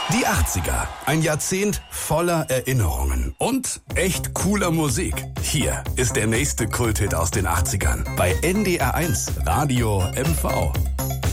Die 80er, ein Jahrzehnt voller Erinnerungen und echt cooler Musik. Hier ist der nächste Kulthit aus den 80ern bei NDR1 Radio MV.